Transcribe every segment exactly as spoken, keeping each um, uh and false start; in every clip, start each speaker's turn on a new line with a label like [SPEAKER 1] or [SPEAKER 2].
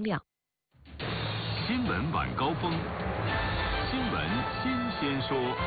[SPEAKER 1] 量。
[SPEAKER 2] 新闻晚高峰，新闻新鲜说。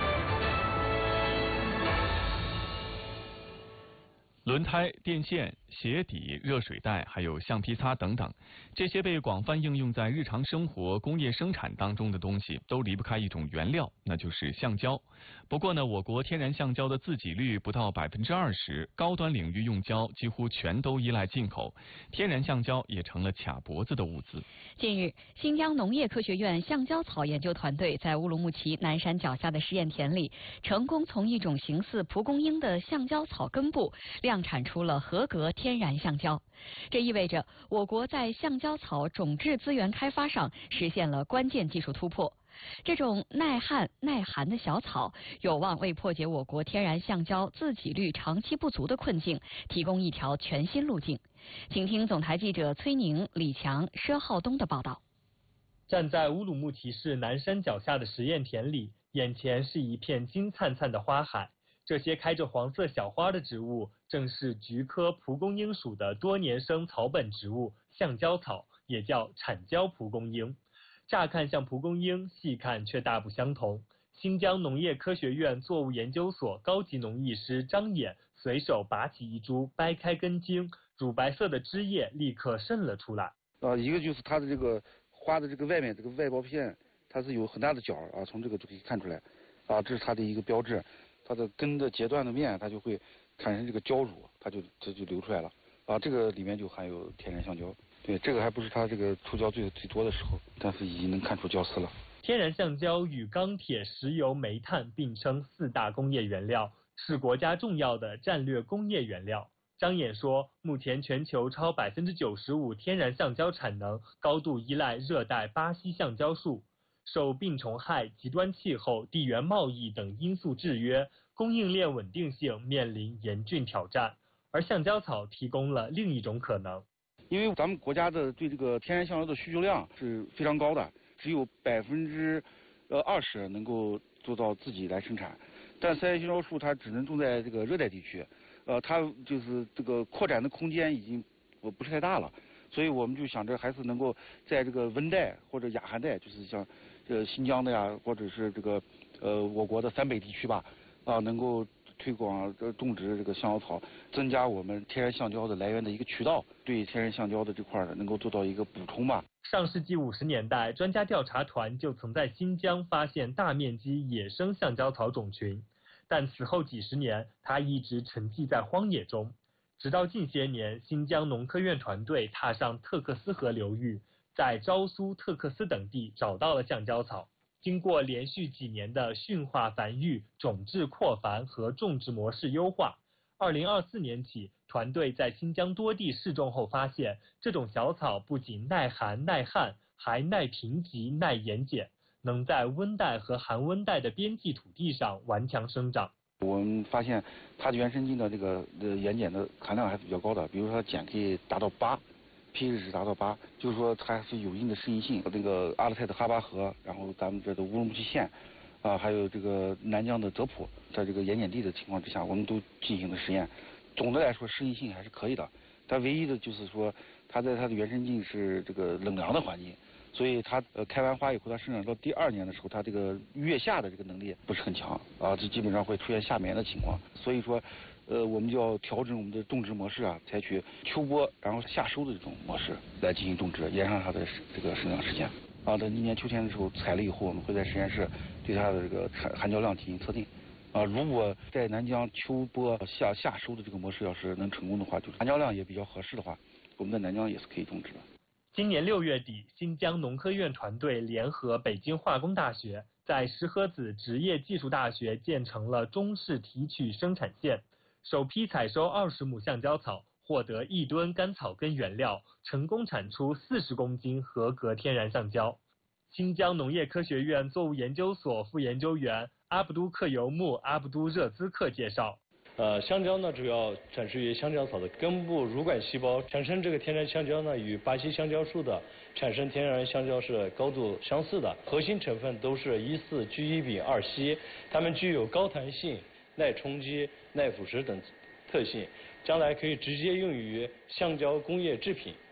[SPEAKER 2] 轮胎、电线、鞋底、热水袋，还有橡皮擦等等，这些被广泛应用在日常生活、工业生产当中的东西，都离不开一种原料，那就是橡胶。不过呢，我国天然橡胶的自给率不到百分之二十，高端领域用胶几乎全都依赖进口，天然橡胶也成了卡脖子的物资。
[SPEAKER 1] 近日，新疆农业科学院橡胶草研究团队在乌鲁木齐南山脚下的实验田里，成功从一种形似蒲公英的橡胶草根部量产出了合格天然橡胶。这意味着我国在橡胶草种质资源开发上实现了关键技术突破。这种耐旱耐寒的小草有望为破解我国天然橡胶自给率长期不足的困境提供一条全新路径。请听总台记者崔宁、李强、佘浩东的报道。
[SPEAKER 3] 站在乌鲁木齐市南山脚下的实验田里，眼前是一片金灿灿的花海。这些开着黄色小花的植物，正是菊科蒲公英属的多年生草本植物橡胶草，也叫产胶蒲公英。乍看像蒲公英，细看却大不相同。新疆农业科学院作物研究所高级农艺师张衍随手拔起一株，掰开根茎，乳白色的汁液立刻渗了出来。
[SPEAKER 4] 啊，一个就是它的这个花的这个外面这个外包片，它是有很大的角啊，从这个就可以看出来，啊，这是它的一个标志。它的根的截断的面，它就会产生这个胶乳，它就这就流出来了啊，这个里面就含有天然橡胶。对，这个还不是它这个出胶最最多的时候，但是已经能看出胶丝了。
[SPEAKER 3] 天然橡胶与钢铁、石油、煤炭并称四大工业原料，是国家重要的战略工业原料。张衍说，目前全球超百分之九十五天然橡胶产能高度依赖热带巴西橡胶树。受病虫害、极端气候、地缘贸易等因素制约，供应链稳定性面临严峻挑战，而橡胶草提供了另一种可能。
[SPEAKER 4] 因为咱们国家的对这个天然橡胶的需求量是非常高的，只有百分之呃二十能够做到自己来生产，但三叶橡胶树它只能种在这个热带地区，呃，它就是这个扩展的空间已经不不是太大了。所以我们就想着还是能够在这个温带或者亚寒带，就是像呃新疆的呀，或者是这个呃我国的三北地区吧，啊，能够推广呃种植这个橡胶草，增加我们天然橡胶的来源的一个渠道，对天然橡胶的这块呢能够做到一个补充吧。
[SPEAKER 3] 上世纪五十年代，专家调查团就曾在新疆发现大面积野生橡胶草种群，但此后几十年，它一直沉寂在荒野中。直到近些年，新疆农科院团队踏上特克斯河流域，在昭苏、特克斯等地找到了橡胶草。经过连续几年的驯化繁育、种质扩繁和种植模式优化，二零二四年起，团队在新疆多地试种后发现，这种小草不仅耐寒耐旱，还耐贫瘠、耐盐碱，能在温带和寒温带的边际土地上顽强生长。
[SPEAKER 4] 我们发现它的原生菌的这个呃盐碱的含量还是比较高的，比如说它碱可以达到八 ，pH 值达到八，就是说它是有一定的适应性。那个阿勒泰的哈巴河，然后咱们这的乌鲁木齐县，啊，还有这个南疆的泽普，在这个盐碱地的情况之下，我们都进行了实验。总的来说，适应性还是可以的，但唯一的就是说，它在它的原生境是这个冷凉的环境。所以它呃开完花以后，它生长到第二年的时候，它这个月下的这个能力不是很强啊，这基本上会出现夏眠的情况。所以说，呃，我们就要调整我们的种植模式啊，采取秋播然后夏收的这种模式来进行种植，延长它的这个生长时间。啊，等今年秋天的时候采了以后，我们会在实验室对它的这个含含胶量进行测定。啊，如果在南疆秋播夏夏收的这个模式要是能成功的话，就是含胶量也比较合适的话，我们在南疆也是可以种植的。
[SPEAKER 3] 今年六月底，新疆农科院团队联合北京化工大学，在石河子职业技术大学建成了中式提取生产线，首批采收二十亩橡胶草，获得一吨干草根原料，成功产出四十公斤合格天然橡胶。新疆农业科学院作物研究所副研究员阿卜都克尤木阿卜都热兹克介绍。
[SPEAKER 5] 呃，橡胶呢主要产生于橡胶草的根部乳管细胞，产生这个天然橡胶呢与巴西橡胶树的产生天然橡胶是高度相似的，核心成分都是一四聚一丙二烯，它们具有高弹性、耐冲击、耐腐蚀等特性，将来可以直接用于橡胶工业制品。
[SPEAKER 3] 自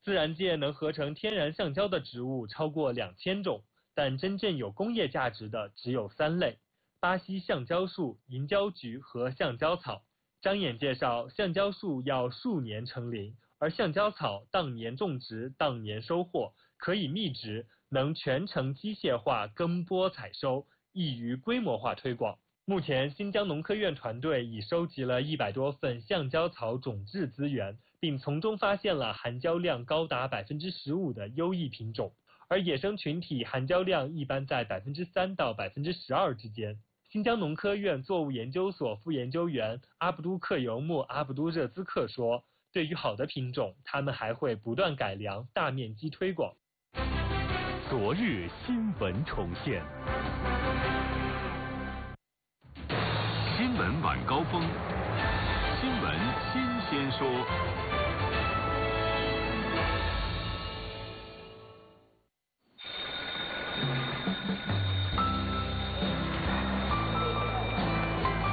[SPEAKER 3] 自然界能合成天然橡胶的植物超过两千种，但真正有工业价值的只有三类：巴西橡胶树、银胶菊和橡胶草。张衍介绍，橡胶树要数年成林，而橡胶草当年种植，当年收获，可以密植，能全程机械化耕播采收，易于规模化推广。目前，新疆农科院团队已收集了一百多份橡胶草种质资源，并从中发现了含胶量高达百分之十五的优异品种，而野生群体含胶量一般在百分之三到百分之十二之间。新疆农科院作物研究所副研究员阿卜杜克尤木阿卜杜热兹克说，对于好的品种，他们还会不断改良，大面积推广。
[SPEAKER 6] 昨日新闻重现，新闻晚高峰，新闻新鲜说。